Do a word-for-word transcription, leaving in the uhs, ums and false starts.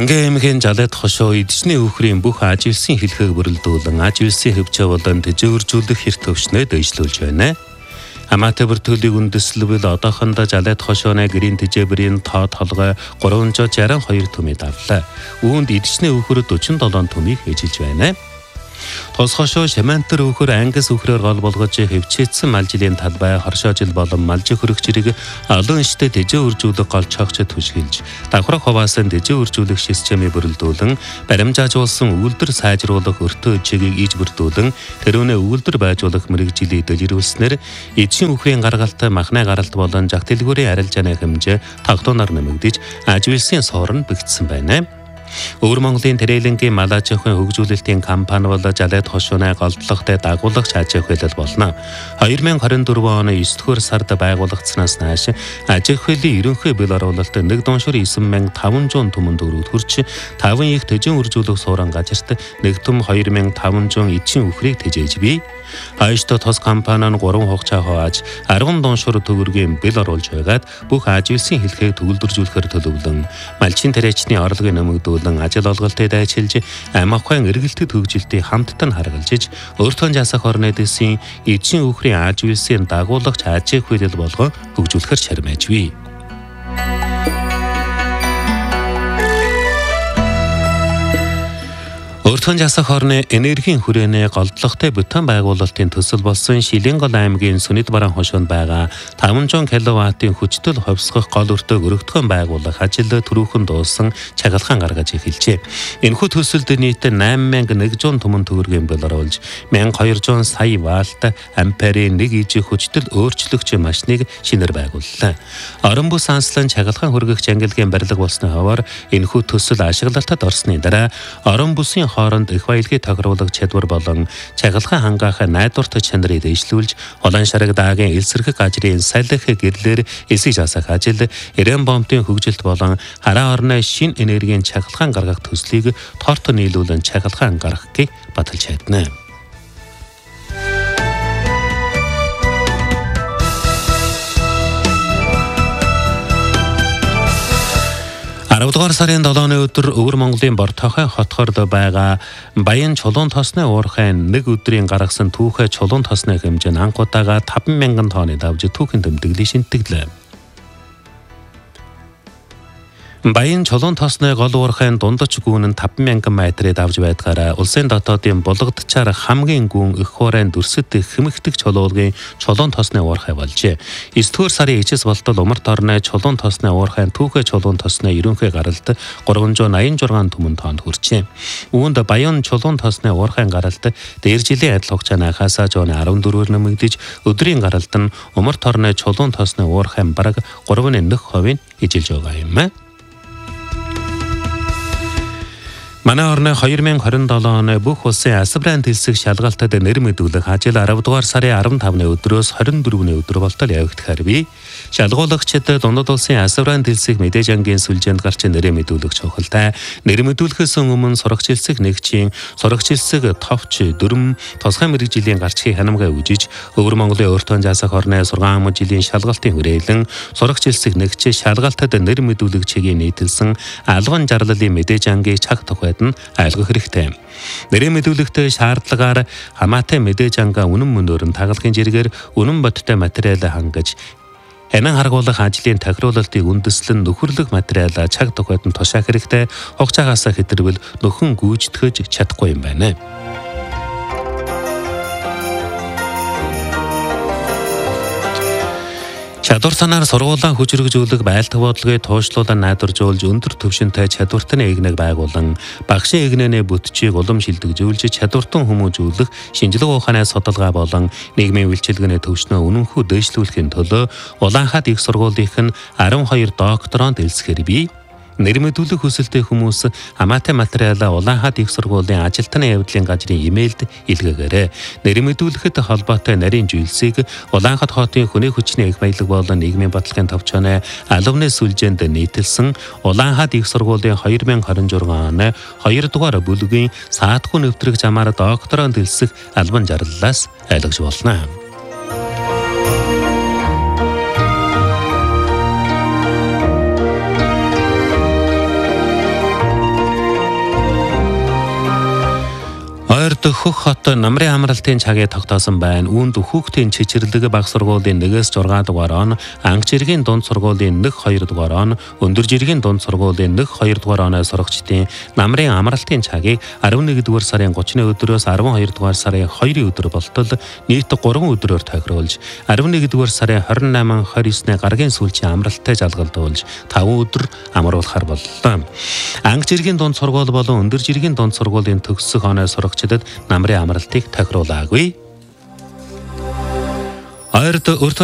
Ингээ эмгэн жалаад хошоо эдсний өвхрийн бүх аж үйлсийн хэлхийг бүрэлдүүлэн аж үйлсийн хөвчөө болон төжөөржүүлэх хэр төвшнөө дэвшлүүлж байна. Хамаатай бүртгүүлийг үндэслэвэл одоохондоо жалаад хошооны гэрийн тэжээбэрийн тоо толгой гурван зуун шаран хоёр төмөд авлаа. Үүнд эдсний өвхөр дөрвөн долоон төмийг эжилж байна. Тос хошоо шамантар өвхөр ангис өвхрөөр гол болгож хөвчээдсэн малжилийн талбай хоршоо жил болон малжи хөрөх жирэг олон штэй тэжээ үржүүлэх гол чогч түшгэлж давхрах хаваасан тэжээ үржүүлэх системийг бүрэлдүүлэн баримжаажуулсан үйлдвэр сайжруулах өртөө чигийг иж бүрдүүлэн тэрүүнээ үйлдвэр байжуулах мэрэгжилийг дэлгэрүүлснээр эдшин өвхрийн гаргалтай махны гаралт болон жах дэлгүүрийн арилжааны хэмжээ тогтооноор нэмэгдэж аж үйлсийн соор нь бэгдсэн байна. Өвөр Монголын Тэрэлэнгийн малаж ахуйн хөгжүүлэлтийн компани бол жалаад хошооны голдлоготой дагуулгач аж ахуйлал болно. две тысячи двадцать четыре оны девять дугаар сард байгуулагдсанаас нааш аж ахуйлын ерөнхий бэл оруулалт нэг дуншир девять тысяч пятьсот түмэн төгрөг хүрч таван их тэжин үржүүлэх суурин газарт нэг төм two thousand five hundred эдшин өвхрийг тэжээж бий. Ааштай тос компани нь гурван хугацаа хувааж арван дуншир төгрөгийн бэл оруулж байгаад бүх аж үйлсийн хэлхийг төгөлдөржүүлэхээр төлөвлөн малчин тариачны орлогыг нэмэгдүүлэн ажил олголтыг дайчилж ам ахуйн эргэлтэд хөгжилтийг хамттан харгалж өөртөө жасах орны дэсийн эдшин өвхрийн аж үйлсийн дагуулагч аж ахуйлал болгоо хөгжүүлэхээр шармаж бий. Өөртөө жасах орны энергийн хүрээний голдлоготой бетон байгуулалтын төсөл болсон Шилэнгол аймгийн Сүнэд бараан хошоонд байгаа five hundred киловаттын хүчтэй ховсгох гол өртөөг өргөдгөн байгуулах ажил түрүүхэн дууссан чагалгаан гаргаж эхэлжээ. Энэхүү төсөлд нийт eight thousand one hundred түмэн төгрөгийн бэл оруулж twelve hundred сая ватт амперийн нэг ижи хүчтэй өөрчлөгч машиныг шинээр байгууллаа. Орон бус анслан чагалгаан хүргэгч ангилгийн барилга болсны хаваар энэхүү төсөл ашиглалтад орсны дараа орон бусын хооронд их баялагын тохируулах чадвар болон чагалгаан хангаах найдварт чанарыг дэвшлүүлж улаан шараг даагийн элсэрхэг ажрын салхи гэрлэр эсэж асах ажил эрээн бомтын хөгжилт болон хараа орны шин энергийн чагалгаан гаргах төслийг тоорто нийлүүлэн чагалгаан гаргахыг баталж чадна. twelve дугаар сарын seventh-ны өдөр Өвөр Монголын Бортохой хотхорд байгаа Баян чулуун тосны уурхайн нэг өдрийн гаргасан түүхэ чулуун тосны хэмжээ нь анхудаага five thousand тонны давж түүхэн тэмдэглэлийн шинтгэлээ. Баян чулуун тосны гол уурхайн дундаж гүүн нь five thousand метрээр давж байдгаараа улсын дотоодын булгадчаар хамгийн гүн их хуурайн дүрсэт хэмэгтэг чулуулгын чулуун тосны уурхай болжээ. nine дугаар сарын ичээс болтол умарт орны чулуун тосны уурхайн түүхэ чулуун тосны ерөнхий гаралт three hundred ninety-six түмэн тонн хүрчээ. Үүнд Баян чулуун тосны уурхайн гаралт дээр жилийн адил хугацаанаас жооны fourteen-оор нэмэгдэж өдрийн гаралт нь умарт орны чулуун тосны уурхайн бараг three point one percent эжилж байгаа юм. Манай орны twenty twenty-seven оны бүх улсын асбран дэлсэг шалгалтад нэр мэдүүлэх ажил twelve дугаар сарын fifteen-ны өдрөөс twenty-four-ны өдөр болтол явагдахаар бий. Шалгуулагчид дундад улсын асбран дэлсэг мэдээж ангийн сүлжээнд гарч нэрээ мэдүүлэх чухалтай. Нэр мэдүүлэхээс өмнө сурагч хэлсэг нэгжийн сурагч хэлсэг товч дөрвөн тосгой мэрэгжлийн гарчгийн хянамгаа үжиж Өвөр Монголын өөртөө жасах орны сургаан ам жилийн шалгалтын хүрээлэн сурагч хэлсэг нэгж шалгалтад нэр мэдүүлэх чигийг нийтэлсэн албан жарлалын мэдээж ангийн цаг тухай айлгах хэрэгтэй. Нэрээ мэдүүлэхдээ шаардлагаар хамаатай мэдээж ангаа үнэн мөнөөр нь тагалгын жиргээр үнэн бодтой материал хангаж хянан харгуулах ажлын тохируулалтыг үндэслэн нөхөрлөх материал цаг тухайд нь тушаах хэрэгтэй. Хугацаагаас хэтэрвэл нөхөн гүйцэтгэж чадахгүй юм байна. Чадвар санаар сургуулаа хүчрэгжүүлэх байлдах бодлогыг туушлуулан найдваржуулж өндөр түвшинтэй чадвартны эгнэг байгуулан багшийн эгнэний бүтчийг улам шилдэгжүүлж чадвартан хүмүүжүүлэх шинжилгээ ухааны судалгаа болон нийгмийн үйлчилгээний төвшнөө үнэнхүү дэвшлүүлэхийн төлөө Улаанхаат их сургуулийнх нь twelve докторонт элсэхэр бий. Нэр мэдүүлэх хүсэлтэй хүмүүс хамаатай материалаа Улаанхаат их сургуулийн ажилтны явдлын газрын имэйлд илгээгээрэй. Нэр мэдүүлэхэд холбоотой нарийн зүйлсийг Улаанхаат хотын хүний хүчний их баялаг болон нийгмийн баталгааны товчооны албаны сүлжээнд нийтэлсэн Улаанхаат их сургуулийн twenty twenty-six оны two дугаар бүлгийн саатгүй нэвтрэх замаар докторонт элсэх албан жарлалаас айлгаж болно. Орд хөх хот намрын амралтын цагийг тогтоосон байна. Үүнд хүүхдийн чичирлэг баг сургуулийн нэгээс зургаан дугаар он, анх жиргийн дунд сургуулийн нэг хоёр дугаар он, өндөр жиргийн дунд сургуулийн нэг хоёр дугаар оны сурагчдын намрын амралтын цагийг арван нэгдүгээр сарын гуравны өдрөөс арван хоёрдугаар сарын хоёрын өдөр болтол нийт гурван өдрөөр тохируулж, арван нэгдүгээр сарын хорин найман хорин есний гарагийн сүүлчийн амралттай жалгалдуулж таван өдөр амруулахар боллоо. Анх жиргийн дунд сургууль болон өндөр жиргийн дунд сургуулийн төгсөх оны сурагчдад намрын амралтыг тохируулаагүй. Ойрд